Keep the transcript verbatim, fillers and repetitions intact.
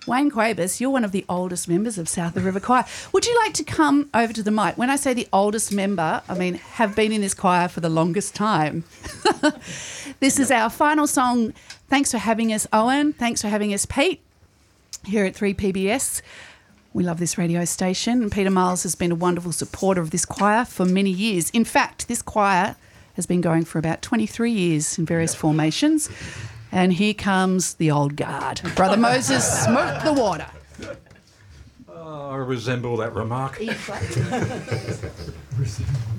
Wayne Quabus, you're one of the oldest members of South of the River Choir. Would you like to come over to the mic? When I say the oldest member, I mean have been in this choir for the longest time. This is our final song. Thanks for having us, Owen. Thanks for having us, Pete, here at three P B S. We love this radio station, and Peter Miles has been a wonderful supporter of this choir for many years. In fact, this choir has been going for about twenty-three years in various formations. And here comes the old guard. Brother Moses, smoke the water. Oh, I resemble that remark. E flat.